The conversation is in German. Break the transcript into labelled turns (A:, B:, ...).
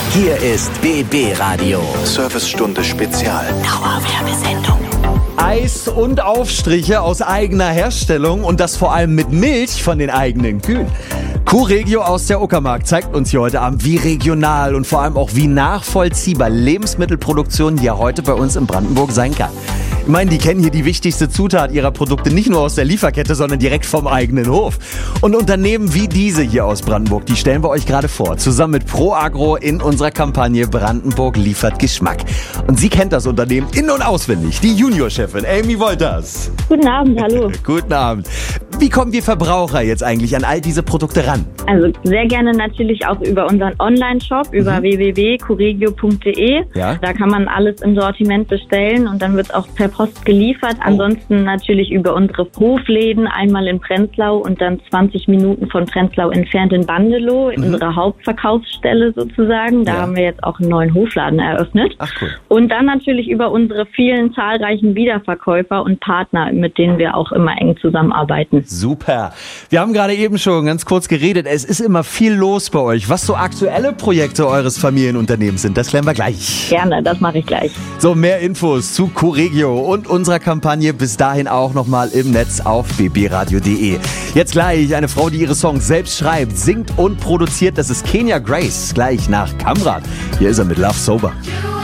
A: Hier ist BB Radio.
B: Servicestunde Spezial.
A: Dauerwerbesendung.
C: Eis und Aufstriche aus eigener Herstellung und das vor allem mit Milch von den eigenen Kühen. Q-Regio aus der Uckermark zeigt uns hier heute Abend, wie regional und vor allem auch wie nachvollziehbar Lebensmittelproduktion hier heute bei uns in Brandenburg sein kann. Ich meine, die kennen hier die wichtigste Zutat ihrer Produkte nicht nur aus der Lieferkette, sondern direkt vom eigenen Hof. Und Unternehmen wie diese hier aus Brandenburg, die stellen wir euch gerade vor, zusammen mit ProAgro in unserer Kampagne Brandenburg liefert Geschmack. Und sie kennt das Unternehmen in- und auswendig, die Juniorchefin Amy Wolters.
D: Guten Abend, hallo.
C: Guten Abend. Wie kommen wir Verbraucher jetzt eigentlich an all diese Produkte ran?
D: Also sehr gerne natürlich auch über unseren Online-Shop, über www.curegio.de.
C: Ja.
D: Da kann man alles im Sortiment bestellen und dann wird es auch per Post geliefert. Ansonsten natürlich über unsere Hofläden, einmal in Prenzlau und dann 20 Minuten von Prenzlau entfernt in Bandelow, in unserer Hauptverkaufsstelle sozusagen. Da haben wir jetzt auch einen neuen Hofladen eröffnet.
C: Ach cool.
D: Und dann natürlich über unsere vielen zahlreichen Wiederverkäufer und Partner, mit denen wir auch immer eng zusammenarbeiten.
C: Super. Wir haben gerade eben schon ganz kurz geredet. Es ist immer viel los bei euch. Was so aktuelle Projekte eures Familienunternehmens sind, das klären wir gleich.
D: Gerne, das mache ich gleich.
C: So, mehr Infos zu Q-Regio und unserer Kampagne bis dahin auch nochmal im Netz auf bbradio.de. Jetzt gleich eine Frau, die ihre Songs selbst schreibt, singt und produziert. Das ist Kenya Grace, gleich nach Kamrat. Hier ist er mit Love Sober.